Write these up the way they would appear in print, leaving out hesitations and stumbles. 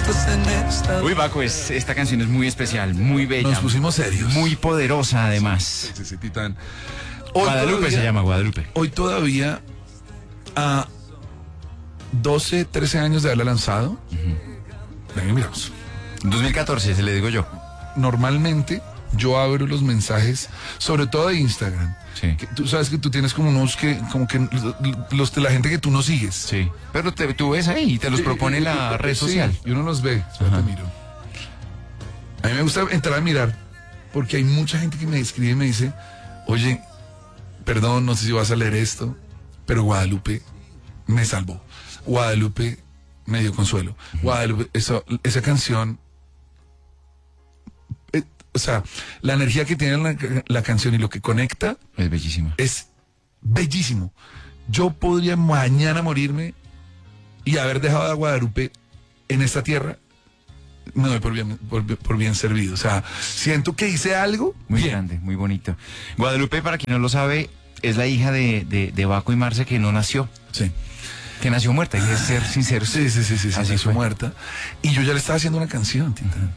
estás en esta. Uy, Baco, esta canción es muy especial, muy bella. Nos pusimos serios. Muy poderosa, además. Sí, Titán. Guadalupe se llama, Guadalupe. Hoy todavía, a 12, 13 años de haberla lanzado, venga, miramos. 2014, se le digo yo. Normalmente yo abro los mensajes, sobre todo de Instagram. Sí. Que tú sabes que tú tienes como unos que, como que los de la gente que tú no sigues. Sí. Pero tú ves ahí y te los propone la red social. Sí, y uno los ve. Te miro. A mí me gusta entrar a mirar, porque hay mucha gente que me escribe y me dice, oye, perdón, no sé si vas a leer esto, pero Guadalupe me salvó. Guadalupe me dio consuelo. Guadalupe, esa canción, o sea, la energía que tiene la canción y lo que conecta Es bellísima. es bellísimo. Yo podría mañana morirme y haber dejado a Guadalupe en esta tierra, me doy por bien servido. O sea, siento que hice algo Muy bien. grande, muy bonito. Guadalupe, para quien no lo sabe, es la hija de Baco y Marce que no nació. Sí. Que nació muerta, hay que ser sinceros. Sí, Así nació fue. muerta. Y yo ya le estaba haciendo una canción, Tintán.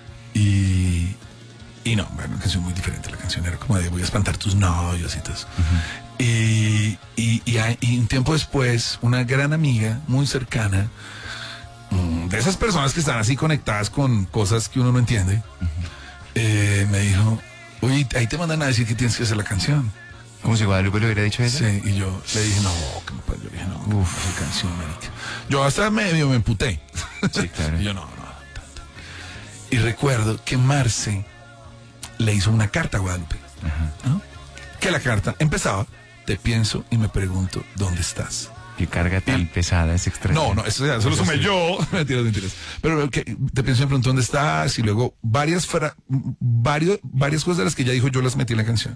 Y no, bueno, una canción muy diferente. La canción era como de voy a espantar tus novios y todo eso. Y un tiempo después, una gran amiga, muy cercana, de esas personas que están así conectadas con cosas que uno no entiende, me dijo, oye, ahí te mandan a decir que tienes que hacer la canción. Como si Guadalupe le hubiera dicho eso. Sí, y yo le dije, no, que no puedo. Yo le dije, no, uf, canción, marica. Yo hasta medio me emputé. Sí, claro. Y yo, no. Y recuerdo que Marce le hizo una carta a Guadalupe. ¿No? Que la carta empezaba, te pienso y me pregunto, ¿dónde estás? Qué carga tan pesada, es extraño. No, eso lo sumé yo. Mentiras. Pero que te pienso y me pregunto, ¿dónde estás? Y luego varias cosas de las que ella dijo, yo las metí en la canción.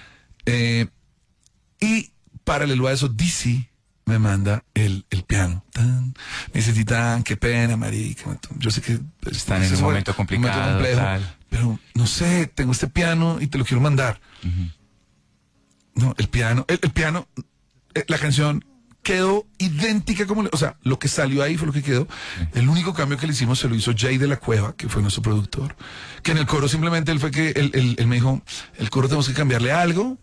Y paralelo a eso, DC me manda el piano. Me dice, Titán, qué pena, marica. Yo sé que están en un momento complicado, complejo, tal. pero no sé, tengo este piano y te lo quiero mandar. No, el piano, la canción quedó idéntica como, o sea, lo que salió ahí fue lo que quedó. El único cambio que le hicimos se lo hizo Jay de la Cueva, que fue nuestro productor, que en el coro simplemente él me dijo, el coro tenemos que cambiarle algo.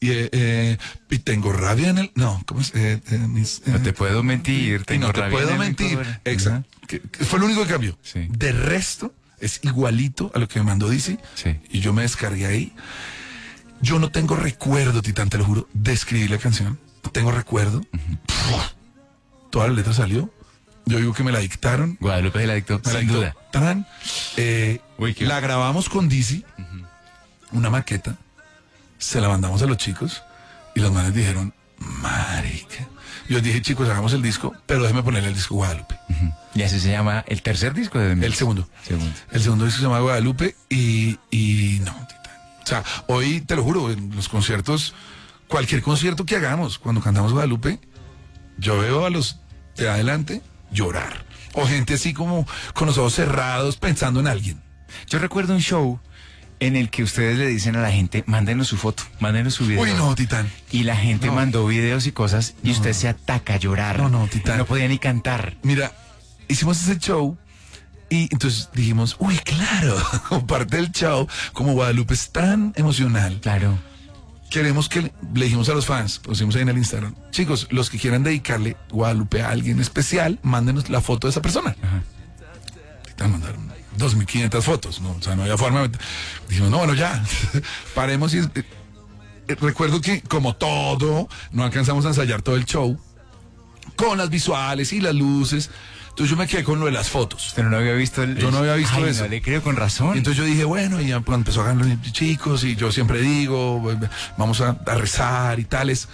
Y tengo rabia en el... No, ¿cómo es? No te puedo mentir. Y no te puedo mentir. Exacto. Que fue lo único que cambió. Sí. De resto, es igualito a lo que me mandó DC. Sí. Y yo me descargué ahí. Yo no tengo recuerdo, Titán, te lo juro, de escribir la canción. No tengo recuerdo. Toda la letra salió. Yo digo que me la dictaron. Guadalupe se la dictó, Me la sin dictó. duda. Tarán. Uy, La grabamos con DC. Una maqueta. Se la mandamos a los chicos y los manes dijeron, marica. Yo dije, chicos, hagamos el disco, pero déjeme ponerle el disco Guadalupe. Y así se llama el tercer disco de El segundo. El segundo disco se llama Guadalupe y no, Titán. O sea, hoy, te lo juro, en los conciertos, cualquier concierto que hagamos, cuando cantamos Guadalupe, yo veo a los de adelante llorar. O gente así como con los ojos cerrados pensando en alguien. Yo recuerdo un show en el que ustedes le dicen a la gente, mándenos su foto, mándenos su video. Uy, no, Titán. Y la gente mandó videos y cosas y usted se ataca a llorar. No, Titán. No podía ni cantar. Mira, hicimos ese show y entonces dijimos, uy, claro, como parte del show, como Guadalupe es tan emocional. Claro. Queremos que le dijimos a los fans, pusimos ahí en el Instagram, chicos, los que quieran dedicarle Guadalupe a alguien especial, mándenos la foto de esa persona. Titán, mandaron 2.500 fotos, ¿no? O sea, no había forma. Dijimos, no, bueno, ya, paremos y... recuerdo que, como todo, no alcanzamos a ensayar todo el show, con las visuales y las luces, entonces yo me quedé con lo de las fotos. Pero no había visto Yo no había visto eso. No le creo, con razón. Y entonces yo dije, bueno, y ya pues, empezó a ganar los chicos, y yo siempre digo, vamos a rezar y tales.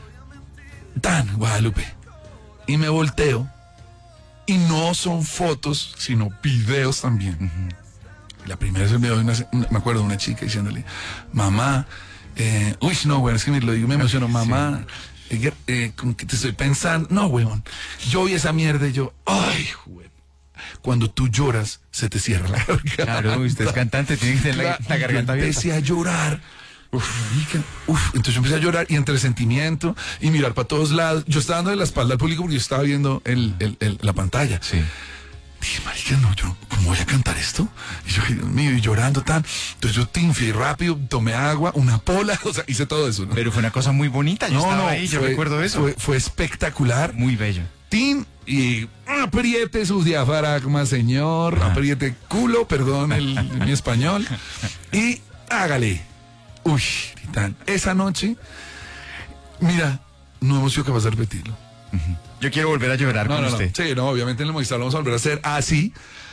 Tan, Guadalupe. Y me volteo. Y no son fotos, sino videos también. La primera es el video de me acuerdo de una chica diciéndole, mamá, uy, no, güey, es que me lo digo, me emociono, mamá, como que te estoy pensando, no, weón, yo vi esa mierda y yo, ay, güey, cuando tú lloras, se te cierra la garganta. Claro, usted es cantante, tiene que tener la garganta abierta. Empecé a llorar. Entonces yo empecé a llorar y entre sentimiento y mirar para todos lados. Yo estaba dando de la espalda al público porque yo estaba viendo la pantalla. Sí. Dije, marica, marica, no, yo, ¿cómo voy a cantar esto? Y yo, Dios mío, y llorando tan. Entonces yo tinfié rápido, tomé agua, una pola, o sea, hice todo eso, ¿no? Pero fue una cosa muy bonita, yo estaba ahí, yo recuerdo eso. Fue espectacular. Muy bello. Tin, y apriete sus diafragmas, señor, apriete culo, perdón mi español, y hágale. Uy, tan. Esa noche, mira, no hemos sido capaces de repetirlo. Yo quiero volver a llorar con usted. Sí, no, obviamente en el Movistar lo vamos a volver a hacer así.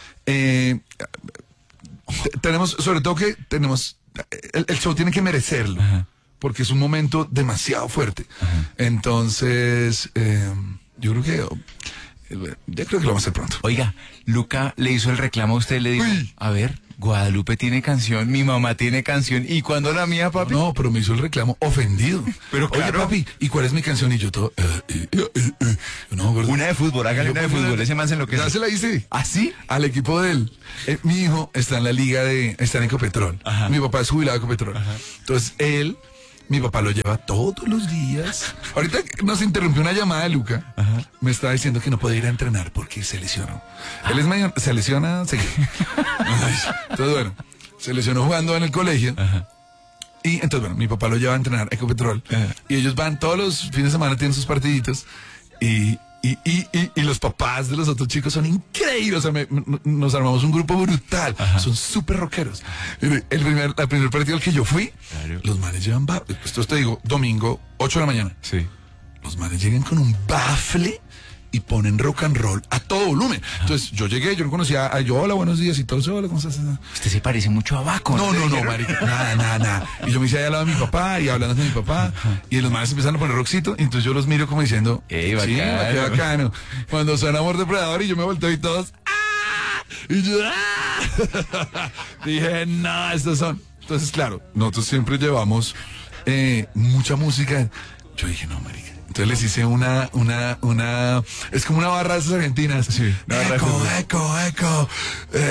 Tenemos, sobre todo que tenemos, el show tiene que merecerlo, porque es un momento demasiado fuerte. Entonces, yo creo que lo vamos a hacer pronto. Oiga, Luca le hizo el reclamo a usted, le dijo, Uy. a ver, Guadalupe tiene canción, mi mamá tiene canción, ¿y cuándo la mía, papi? No, pero me hizo el reclamo ofendido. Pero oye, claro. papi, ¿y cuál es mi canción? Y yo todo... no, ¿verdad? Una de fútbol, hágale una de fútbol, ese man se enloquece. Ya se la hice. ¿Ah, sí? Al equipo de él. Mi hijo está en la liga está en Ecopetrol. Ajá. Mi papá es jubilado de Ecopetrol. Entonces mi papá lo lleva todos los días. Ahorita nos interrumpió una llamada de Luca. Me estaba diciendo que no podía ir a entrenar porque se lesionó. Él es medio, se lesiona seguido. Entonces, bueno, se lesionó jugando en el colegio. Y entonces, bueno, mi papá lo lleva a entrenar a Ecopetrol. Y ellos van todos los fines de semana, tienen sus partiditos. Y los papás de los otros chicos son increíbles. O sea, nos armamos un grupo brutal. Son súper rockeros. El primer partido al que yo fui, Claro. los manes llevan bafle. Esto te digo, domingo, 8 de la mañana. Sí. Los manes llegan con un bafle y ponen rock and roll a todo volumen. Entonces, yo llegué, yo no conocía a yo, hola, buenos días, y todos, hola, ¿cómo estás? Usted se parece mucho a Baco. No, marica, nada. Y yo me hice ahí al lado de mi papá, y hablando con mi papá, y los manes empezaron a poner rockcito, y entonces yo los miro como diciendo, Ey, sí, bacano. qué bacano. Cuando suena Amor Depredador, y yo me volteo y todos, ¡ah! Y yo, ¡ah! Dije, no, estos son. Entonces, claro, nosotros siempre llevamos mucha música. Yo dije, no, marica. Entonces les hice es como una barra de esas argentinas. Sí, una barra de fútbol. Eco,